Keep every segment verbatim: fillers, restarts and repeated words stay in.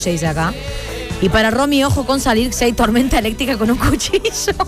dice acá. Y para Romy, ojo con salir si hay tormenta eléctrica con un cuchillo.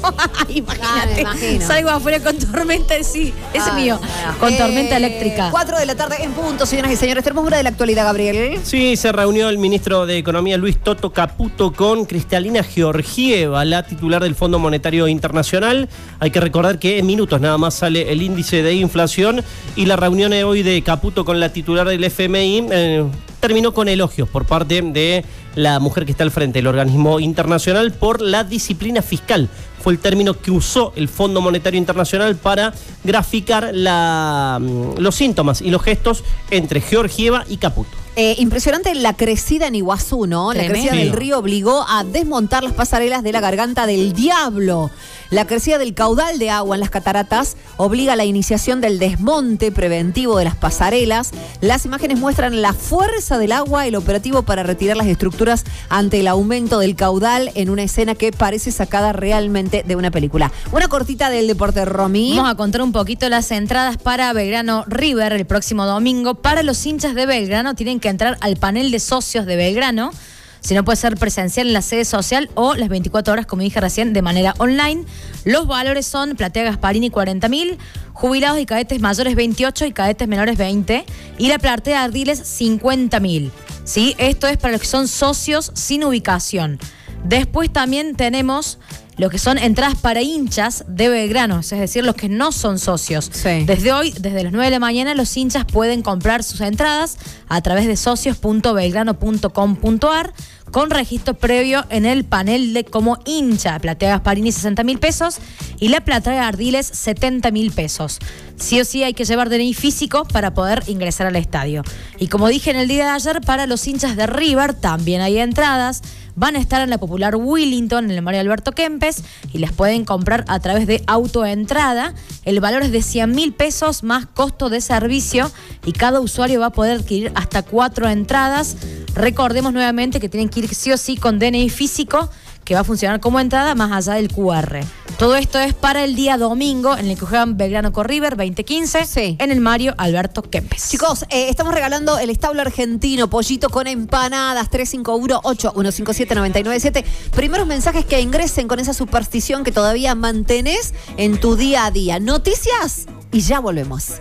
Imagínate, ah, me salgo afuera con tormenta, sí, ese es mío, ah, con eh, tormenta eléctrica. Cuatro de la tarde en punto, señoras y señores. Tenemos una de la actualidad, Gabriel. Sí, se reunió el ministro de Economía, Luis Toto Caputo, con Cristalina Georgieva, la titular del Fondo Monetario Internacional. Hay que recordar que en minutos nada más sale el índice de inflación y la reunión de hoy de Caputo con la titular del F M I eh, terminó con elogios por parte de la mujer que está al frente del organismo internacional por la disciplina fiscal. Fue el término que usó el Fondo Monetario Internacional para graficar la, los síntomas y los gestos entre Georgieva y Caputo. Eh, impresionante la crecida en Iguazú, ¿no? Tremendo. La crecida del río obligó a desmontar las pasarelas de la Garganta del Diablo. La crecida del caudal de agua en las cataratas obliga a la iniciación del desmonte preventivo de las pasarelas. Las imágenes muestran la fuerza del agua, el operativo para retirar las estructuras ante el aumento del caudal en una escena que parece sacada realmente de una película. Una cortita del deporte, Romy. Vamos a contar un poquito las entradas para Belgrano River el próximo domingo. Para los hinchas de Belgrano tienen que entrar al panel de socios de Belgrano. Si no, puede ser presencial en la sede social o las veinticuatro horas, como dije recién, de manera online. Los valores son Platea Gasparini cuarenta mil, jubilados y cadetes mayores veintiocho y cadetes menores veinte, y la Platea Ardiles cincuenta mil. ¿Sí? Esto es para los que son socios sin ubicación. Después también tenemos lo que son entradas para hinchas de Belgrano, es decir, los que no son socios. Sí. Desde hoy, desde las nueve de la mañana, los hinchas pueden comprar sus entradas a través de socios punto belgrano punto com punto ar con registro previo en el panel de como hincha. Platea Gasparini sesenta mil pesos y la Platea Ardiles setenta mil pesos. Sí o sí hay que llevar D N I físico para poder ingresar al estadio. Y como dije en el día de ayer, para los hinchas de River también hay entradas. Van a estar en la popular Willington, en el Mario Alberto Kempes, y las pueden comprar a través de autoentrada. El valor es de cien mil pesos más costo de servicio y cada usuario va a poder adquirir hasta cuatro entradas. Recordemos nuevamente que tienen que ir sí o sí con D N I físico, que va a funcionar como entrada más allá del Q R. Todo esto es para el día domingo, en el que juegan Belgrano con River, veinte quince, sí, en el Mario Alberto Kempes. Chicos, eh, estamos regalando el establo argentino, pollito con empanadas, tres cinco uno, ocho uno cinco siete, nueve nueve siete. Primeros mensajes que ingresen con esa superstición que todavía mantenés en tu día a día. Noticias y ya volvemos.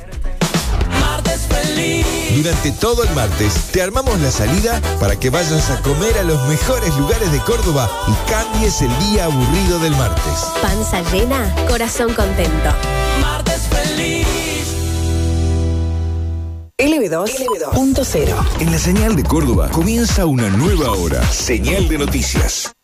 Durante todo el martes te armamos la salida para que vayas a comer a los mejores lugares de Córdoba y cambies el día aburrido del martes. Panza llena, corazón contento. Martes feliz. L B dos punto cero. En la señal de Córdoba comienza una nueva hora. Señal de noticias.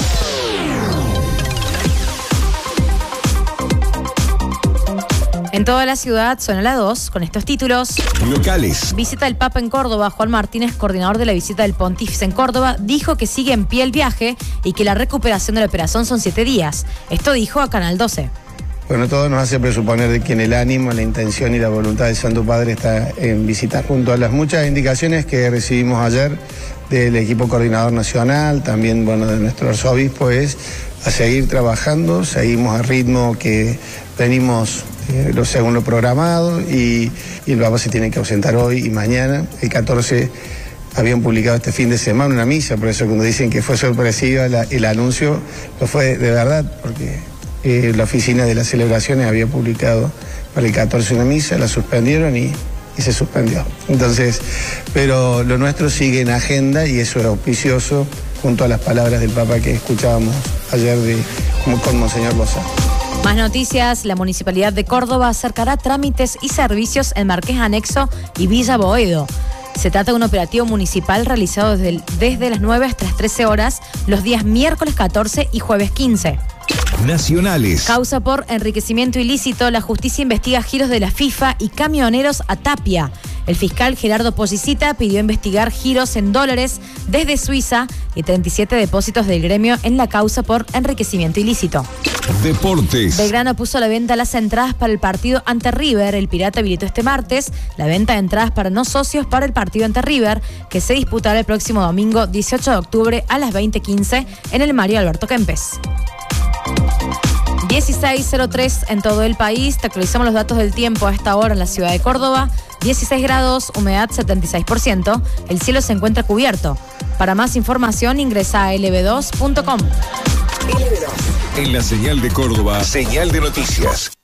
En toda la ciudad suena la dos con estos títulos. Locales. Visita del Papa en Córdoba. Juan Martínez, coordinador de la visita del Pontífice en Córdoba, dijo que sigue en pie el viaje y que la recuperación de la operación son siete días. Esto dijo a Canal doce. Bueno, todo nos hace presuponer de que en el ánimo, la intención y la voluntad del Santo Padre está en visitar. Junto a las muchas indicaciones que recibimos ayer del equipo coordinador nacional, también bueno, de nuestro arzobispo, es a seguir trabajando, seguimos al ritmo que venimos eh, lo según lo programado y, y el Papa se tiene que ausentar hoy y mañana. El catorce habían publicado este fin de semana una misa, por eso cuando dicen que fue sorpresiva la, el anuncio, lo fue de verdad, porque eh, la oficina de las celebraciones había publicado para el catorce una misa, la suspendieron y, y se suspendió. Entonces, pero lo nuestro sigue en agenda y eso es auspicioso, junto a las palabras del Papa que escuchábamos ayer de, con Monseñor Lozano. Más noticias. La Municipalidad de Córdoba acercará trámites y servicios en Marqués Anexo y Villa Boedo. Se trata de un operativo municipal realizado desde, el, desde las nueve hasta las trece horas los días miércoles catorce y jueves quince. Nacionales. Causa por enriquecimiento ilícito. La justicia investiga giros de la FIFA y camioneros a Tapia. El fiscal Gerardo Pollicita pidió investigar giros en dólares desde Suiza y treinta y siete depósitos del gremio en la causa por enriquecimiento ilícito. Deportes. Belgrano puso a la venta las entradas para el partido ante River. El Pirata habilitó este martes la venta de entradas para no socios para el partido ante River, que se disputará el próximo domingo dieciocho de octubre a las veinte quince en el Mario Alberto Kempes. dieciséis cero tres en todo el país. Te actualizamos los datos del tiempo a esta hora en la ciudad de Córdoba. dieciséis grados, humedad setenta y seis por ciento. El cielo se encuentra cubierto. Para más información ingresa a L B dos punto com. En la señal de Córdoba, señal de noticias.